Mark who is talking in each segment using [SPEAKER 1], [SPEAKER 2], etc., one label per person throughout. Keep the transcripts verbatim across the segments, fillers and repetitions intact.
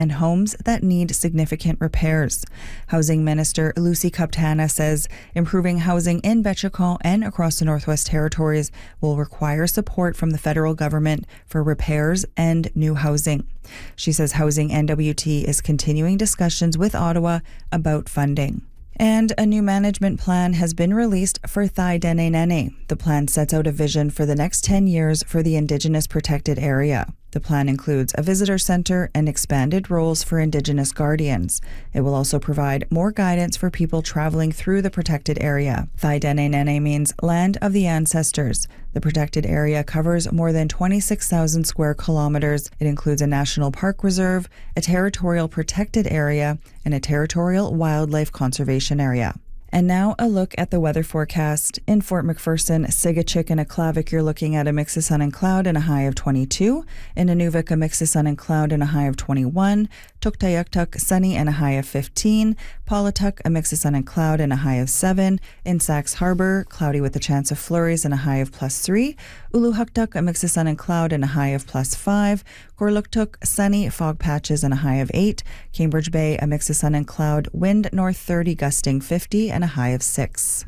[SPEAKER 1] and homes that need significant repairs. Housing Minister Lucy Kaptana says improving housing in Betchakon and across the Northwest Territories will require support from the federal government for repairs and new housing. She says Housing N W T is continuing discussions with Ottawa about funding. And a new management plan has been released for Thai Dene Nene. The plan sets out a vision for the next ten years for the Indigenous protected area. The plan includes a visitor centre and expanded roles for Indigenous guardians. It will also provide more guidance for people travelling through the protected area. Thai Dene Nene means land of the ancestors. The protected area covers more than twenty-six thousand square kilometres. It includes a national park reserve, a territorial protected area, and a territorial wildlife conservation area. And now a look at the weather forecast. In Fort McPherson, Sigachik and Aklavik, you're looking at a mix of sun and cloud and a high of twenty-two. In Nunavik, a mix of sun and cloud and a high of twenty-one. Tuktoyaktuk, sunny and a high of fifteen. Paulatuk, a mix of sun and cloud and a high of seven. In Sax Harbor, cloudy with a chance of flurries and a high of plus three. Uluhuktuk, a mix of sun and cloud and a high of plus five. Gorluktuk, sunny, fog patches and a high of eight. Cambridge Bay, a mix of sun and cloud, wind north thirty, gusting fifty and a high of six.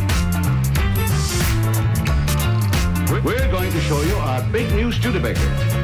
[SPEAKER 2] We're going to show you our big new Studebaker.